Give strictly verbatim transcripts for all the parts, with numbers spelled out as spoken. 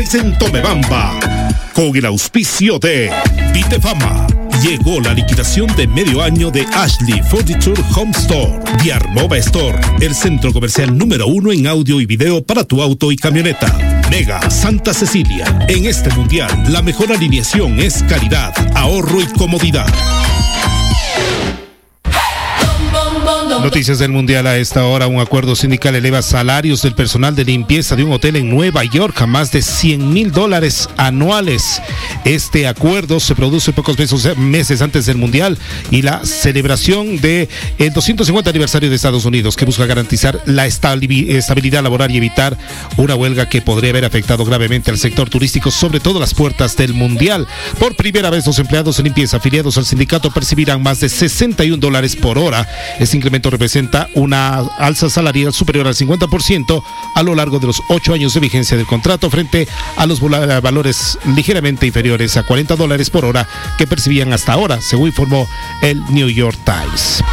en Tomebamba, con el auspicio de Vitefama. Llegó la liquidación de medio año de Ashley Furniture Home Store. Diarmova Store, el centro comercial número uno en audio y video para tu auto y camioneta. Mega Santa Cecilia. En este mundial, la mejor alineación es calidad, ahorro y comodidad. Noticias del Mundial a esta hora. Un acuerdo sindical eleva salarios del personal de limpieza de un hotel en Nueva York a más de cien mil dólares anuales. Este acuerdo se produce pocos meses, meses antes del Mundial y la celebración del doscientos cincuenta aniversario de Estados Unidos, que busca garantizar la estabilidad laboral y evitar una huelga que podría haber afectado gravemente al sector turístico, sobre todo a las puertas del Mundial. Por primera vez, los empleados de limpieza afiliados al sindicato percibirán más de sesenta y un dólares por hora. Este incremento representa una alza salarial superior al cincuenta por ciento a lo largo de los ocho años de vigencia del contrato, frente a los valores ligeramente inferiores a cuarenta dólares por hora que percibían hasta ahora, según informó el New York Times.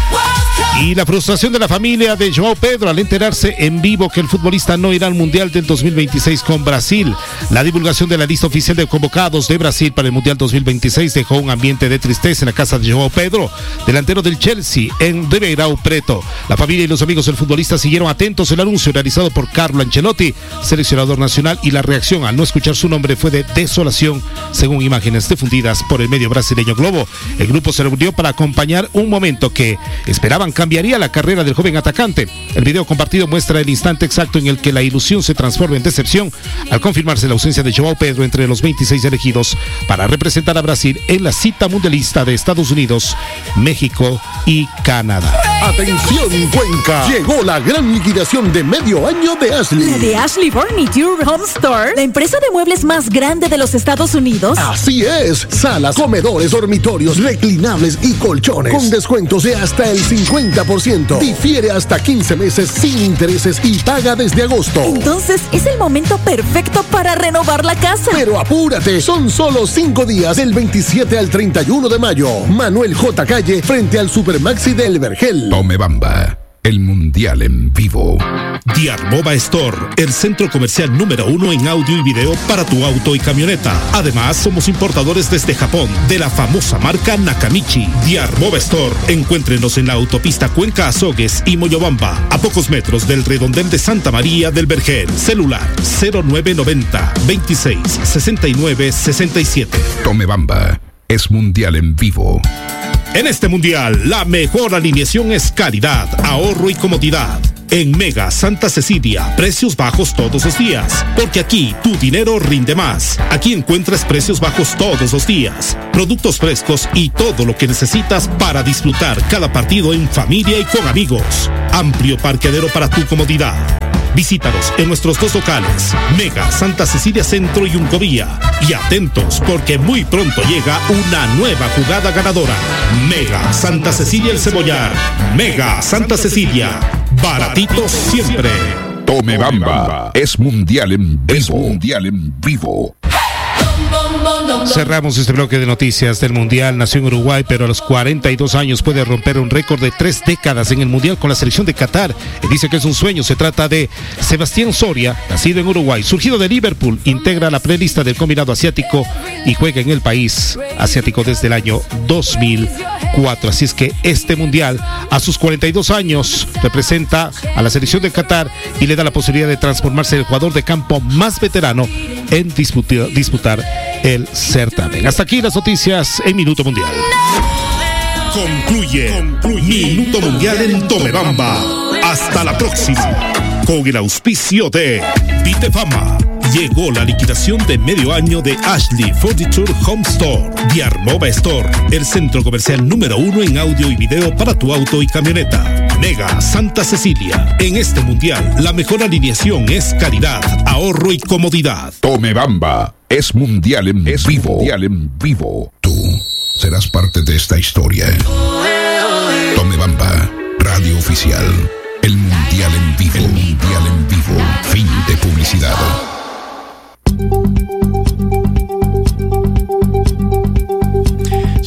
Y la frustración de la familia de João Pedro al enterarse en vivo que el futbolista no irá al Mundial del dos mil veintiséis con Brasil. La divulgación de la lista oficial de convocados de Brasil para el Mundial dos mil veintiséis dejó un ambiente de tristeza en la casa de João Pedro, delantero del Chelsea, en Ribeirão Preto. La familia y los amigos del futbolista siguieron atentos el anuncio realizado por Carlo Ancelotti, seleccionador nacional, y la reacción al no escuchar su nombre fue de desolación, según imágenes difundidas por el medio brasileño Globo. El grupo se reunió para acompañar un momento que esperaban cambiaría la carrera del joven atacante. El video compartido muestra el instante exacto en el que la ilusión se transforma en decepción al confirmarse la ausencia de João Pedro entre los veintiséis elegidos para representar a Brasil en la cita mundialista de Estados Unidos, México y Canadá. Atención Cuenca, llegó la gran liquidación de medio año de Ashley. ¿La de Ashley Furniture Home Store? ¿La empresa de muebles más grande de los Estados Unidos? Así es, salas, comedores, dormitorios, reclinables y colchones con descuentos de hasta el cincuenta por ciento. Difiere hasta quince meses sin intereses y paga desde agosto. Entonces es el momento perfecto para renovar la casa. Pero apúrate, son solo cinco días, del veintisiete al treinta y uno de mayo. Manuel J. Calle, frente al Supermaxi del Vergel. Tomebamba, el mundial en vivo. Diarmova Store, el centro comercial número uno en audio y video para tu auto y camioneta. Además, somos importadores desde Japón de la famosa marca Nakamichi. Diarmova Store, encuéntrenos en la autopista Cuenca Azogues y Moyobamba, a pocos metros del redondel de Santa María del Vergel. Celular cero nueve noventa, veintiséis, sesenta y nueve, sesenta y siete. Tomebamba es mundial en vivo. En este mundial, la mejor alineación es calidad, ahorro y comodidad. En Mega Santa Cecilia, precios bajos todos los días, porque aquí tu dinero rinde más. Aquí encuentras precios bajos todos los días, productos frescos y todo lo que necesitas para disfrutar cada partido en familia y con amigos. Amplio parqueadero para tu comodidad. Visítanos en nuestros dos locales, Mega Santa Cecilia Centro y Uncovía. Y atentos, porque muy pronto llega una nueva jugada ganadora. Mega Santa Cecilia El Cebollar. Mega Santa Cecilia. Baratitos siempre. Tomebamba es mundial en vivo. Es mundial en vivo. Cerramos este bloque de noticias del Mundial. Nació en Uruguay, pero a los cuarenta y dos años puede romper un récord de tres décadas en el Mundial con la selección de Qatar. Y dice que es un sueño. Se trata de Sebastián Soria, nacido en Uruguay, surgido de Liverpool, integra la prelista del combinado asiático y juega en el país asiático desde el año dos mil cuatro. Así es que este Mundial, a sus cuarenta y dos años, representa a la selección de Qatar y le da la posibilidad de transformarse en el jugador de campo más veterano en disputar, disputar el certamen. Hasta aquí las noticias en Minuto Mundial. Concluye, Concluye Minuto Mundial en Tomebamba. Hasta la próxima. Con el auspicio de Vitefama. Llegó la liquidación de medio año de Ashley Furniture Home Store. Diarmova Store, el centro comercial número uno en audio y video para tu auto y camioneta. Mega Santa Cecilia. En este mundial, la mejor alineación es calidad, ahorro y comodidad. Tomebamba es mundial en es vivo. Mundial en vivo. Tú serás parte de esta historia. Tomebamba, radio oficial. El mundial en vivo. El mundial en vivo. Fin de publicidad.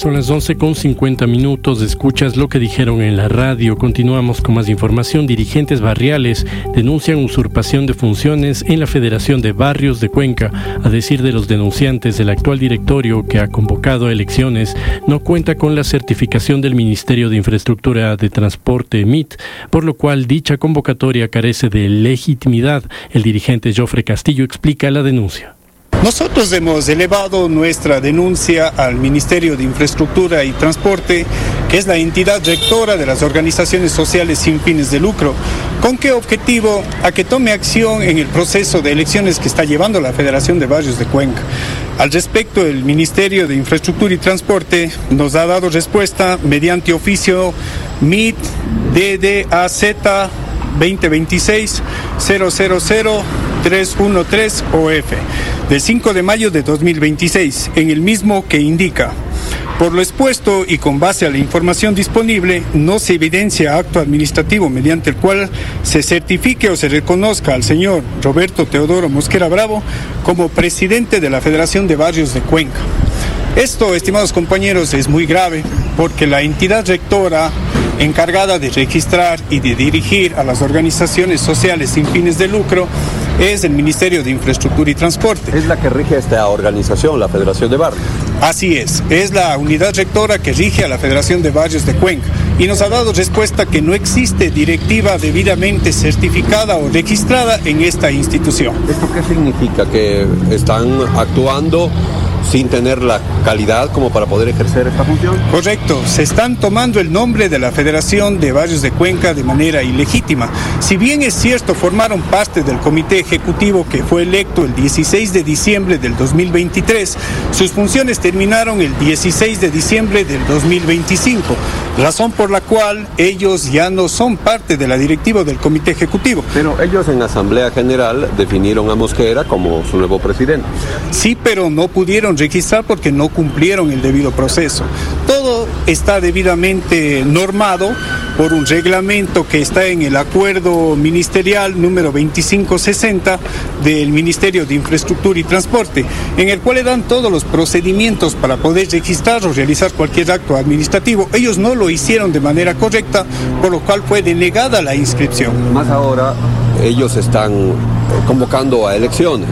Son las once con cincuenta minutos, escuchas lo que dijeron en la radio. Continuamos con más información. Dirigentes barriales denuncian usurpación de funciones en la Federación de Barrios de Cuenca. A decir de los denunciantes, el actual directorio que ha convocado a elecciones no cuenta con la certificación del Ministerio de Infraestructura de Transporte M I T, por lo cual dicha convocatoria carece de legitimidad. El dirigente Jofre Castillo explica la denuncia. Nosotros hemos elevado nuestra denuncia al Ministerio de Infraestructura y Transporte, que es la entidad rectora de las organizaciones sociales sin fines de lucro. ¿Con qué objetivo? A que tome acción en el proceso de elecciones que está llevando la Federación de Barrios de Cuenca. Al respecto, el Ministerio de Infraestructura y Transporte nos ha dado respuesta mediante oficio M I T D D A Z veinte veintiséis cero cero cero tres uno tres O F del cinco de mayo de dos mil veintiséis, en el mismo que indica: por lo expuesto y con base a la información disponible, no se evidencia acto administrativo mediante el cual se certifique o se reconozca al señor Roberto Teodoro Mosquera Bravo como presidente de la Federación de Barrios de Cuenca. Esto, estimados compañeros, es muy grave porque la entidad rectora encargada de registrar y de dirigir a las organizaciones sociales sin fines de lucro es el Ministerio de Infraestructura y Transporte. ¿Es la que rige esta organización, la Federación de Barrios? Así es, es la unidad rectora que rige a la Federación de Barrios de Cuenca y nos ha dado respuesta que no existe directiva debidamente certificada o registrada en esta institución. ¿Esto qué significa? ¿Que están actuando sin tener la calidad como para poder ejercer esta función? Correcto, se están tomando el nombre de la Federación de Barrios de Cuenca de manera ilegítima. Si bien es cierto, formaron parte del comité ejecutivo que fue electo el dieciséis de diciembre del dos mil veintitrés, sus funciones terminaron el dieciséis de diciembre del dos mil veinticinco, razón por la cual ellos ya no son parte de la directiva del comité ejecutivo. Pero ellos en Asamblea General definieron a Mosquera como su nuevo presidente. Sí, pero no pudieron registrar porque no cumplieron el debido proceso. Todo está debidamente normado por un reglamento que está en el acuerdo ministerial número veinticinco sesenta del Ministerio de Infraestructura y Transporte, en el cual le dan todos los procedimientos para poder registrar o realizar cualquier acto administrativo. Ellos no lo hicieron de manera correcta, por lo cual fue denegada la inscripción. Más ahora, ellos están convocando a elecciones.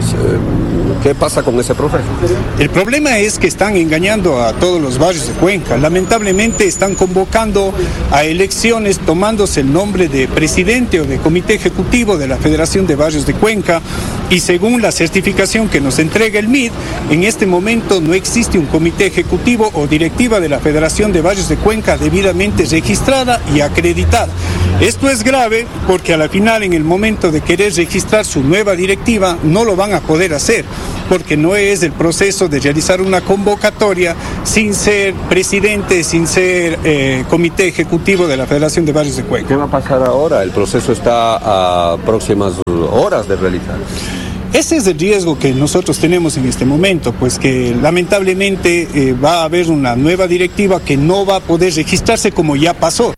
¿Qué pasa con ese proceso? El problema es que están engañando a todos los barrios de Cuenca. Lamentablemente están convocando a elecciones tomándose el nombre de presidente o de comité ejecutivo de la Federación de Barrios de Cuenca, y según la certificación que nos entrega el M I D, en este momento no existe un comité ejecutivo o directiva de la Federación de Barrios de Cuenca debidamente registrada y acreditada. Esto es grave porque a la final, en el momento de querer registrar su nueva directiva, no lo van a poder hacer, porque no es el proceso de realizar una convocatoria sin ser presidente, sin ser eh, comité ejecutivo de la Federación de Barrios de Cuenca. ¿Qué va a pasar ahora? El proceso está a próximas horas de realizar. Ese es el riesgo que nosotros tenemos en este momento, pues que lamentablemente eh, va a haber una nueva directiva que no va a poder registrarse como ya pasó.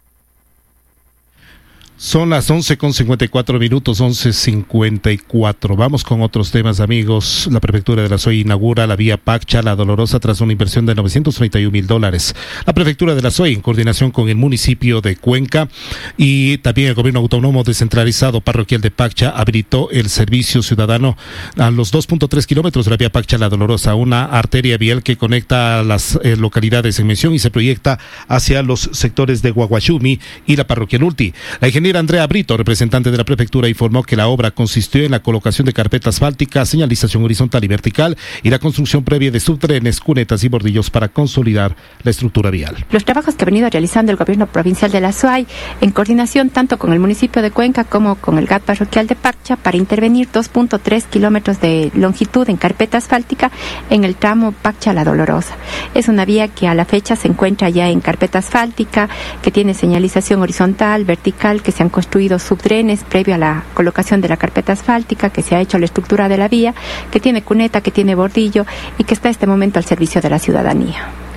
Son las once con cincuenta y cuatro minutos, once cincuenta y cuatro. Vamos con otros temas, amigos. La Prefectura de la S O I inaugura la vía Paccha La Dolorosa tras una inversión de novecientos treinta y un mil dólares. La Prefectura de la S O I, en coordinación con el municipio de Cuenca y también el Gobierno Autónomo Descentralizado Parroquial de Paccha, habilitó el servicio ciudadano a los dos punto tres kilómetros de la vía Paccha La Dolorosa, una arteria vial que conecta a las eh, localidades en mención y se proyecta hacia los sectores de Guaguachumi y la parroquia Nulti. La ingeniera Andrea Brito, representante de la prefectura, informó que la obra consistió en la colocación de carpeta asfáltica, señalización horizontal y vertical y la construcción previa de subtrenes, cunetas y bordillos para consolidar la estructura vial. Los trabajos que ha venido realizando el gobierno provincial de la S O I, en coordinación tanto con el municipio de Cuenca como con el G A T parroquial de Paccha, para intervenir dos punto tres kilómetros de longitud en carpeta asfáltica en el tramo Paccha La Dolorosa. Es una vía que a la fecha se encuentra ya en carpeta asfáltica, que tiene señalización horizontal, vertical, que se han construido subtrenes previo a la colocación de la carpeta asfáltica, que se ha hecho la estructura de la vía, que tiene cuneta, que tiene bordillo y que está en este momento al servicio de la ciudadanía.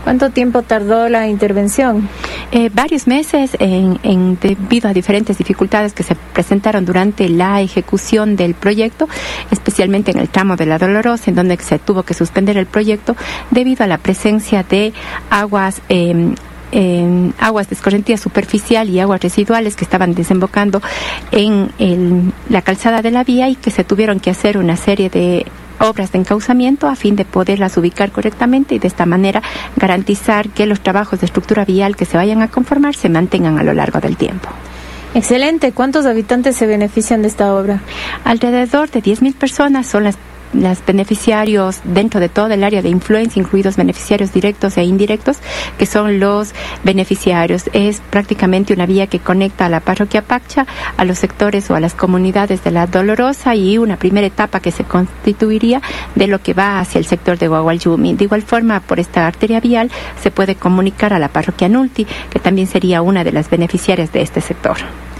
¿Cuánto tiempo tardó la intervención? Eh, varios meses en, en, debido a diferentes dificultades que se presentaron durante la ejecución del proyecto, especialmente en el tramo de la Dolorosa, en donde se tuvo que suspender el proyecto debido a la presencia de aguas eh, Eh, aguas de escorrentía superficial y aguas residuales que estaban desembocando en el, la calzada de la vía, y que se tuvieron que hacer una serie de obras de encauzamiento a fin de poderlas ubicar correctamente y de esta manera garantizar que los trabajos de estructura vial que se vayan a conformar se mantengan a lo largo del tiempo. Excelente. ¿Cuántos habitantes se benefician de esta obra? Alrededor de diez mil personas son las los beneficiarios dentro de todo el área de influencia, incluidos beneficiarios directos e indirectos, que son los beneficiarios. Es prácticamente una vía que conecta a la parroquia Paccha, a los sectores o a las comunidades de la Dolorosa, y una primera etapa que se constituiría de lo que va hacia el sector de Guagualyumi. De igual forma, por esta arteria vial se puede comunicar a la parroquia Nulti, que también sería una de las beneficiarias de este sector.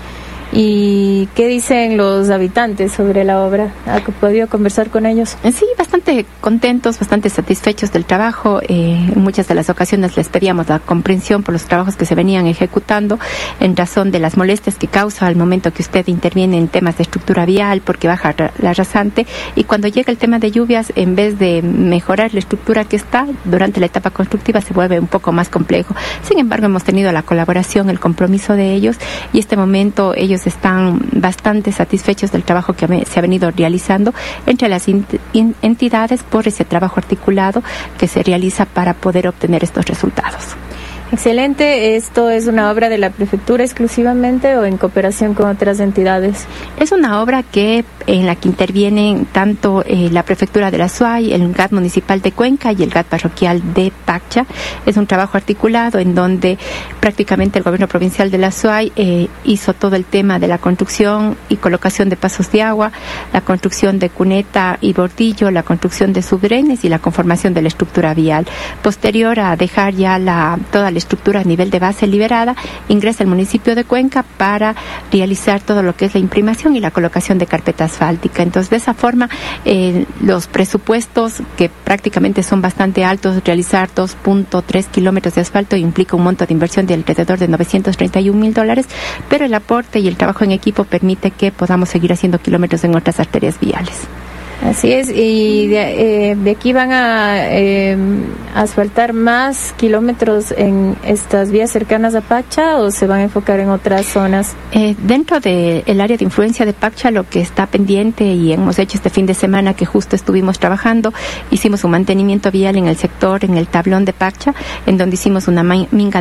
¿Y qué dicen los habitantes sobre la obra? ¿Ha podido conversar con ellos? Sí, bastante contentos, bastante satisfechos del trabajo. Eh, en muchas de las ocasiones les pedíamos la comprensión por los trabajos que se venían ejecutando en razón de las molestias que causa al momento que usted interviene en temas de estructura vial, porque baja la rasante, y cuando llega el tema de lluvias, en vez de mejorar la estructura que está durante la etapa constructiva, se vuelve un poco más complejo. Sin embargo, hemos tenido la colaboración, el compromiso de ellos, y este momento ellos están bastante satisfechos del trabajo que se ha venido realizando entre las entidades por ese trabajo articulado que se realiza para poder obtener estos resultados. Excelente. ¿Esto es una obra de la prefectura exclusivamente o en cooperación con otras entidades? Es una obra que en la que intervienen tanto eh, la prefectura de la Azuay, el G A T municipal de Cuenca y el G A T parroquial de Paccha. Es un trabajo articulado en donde prácticamente el gobierno provincial de la Azuay eh, hizo todo el tema de la construcción y colocación de pasos de agua, la construcción de cuneta y bordillo, la construcción de subdrenes y la conformación de la estructura vial. Posterior a dejar ya la toda la estructura a nivel de base liberada, ingresa el municipio de Cuenca para realizar todo lo que es la imprimación y la colocación de carpeta asfáltica. Entonces, de esa forma, eh, los presupuestos, que prácticamente son bastante altos, realizar dos punto tres kilómetros de asfalto implica un monto de inversión de alrededor de novecientos treinta y un mil dólares, pero el aporte y el trabajo en equipo permite que podamos seguir haciendo kilómetros en otras arterias viales. Así es, y de, eh, de aquí van a eh, asfaltar más kilómetros en estas vías cercanas a Paccha, ¿o se van a enfocar en otras zonas? Eh, dentro del área de influencia de Paccha, lo que está pendiente y hemos hecho este fin de semana que justo estuvimos trabajando, hicimos un mantenimiento vial en el sector, en el tablón de Paccha, en donde hicimos una minga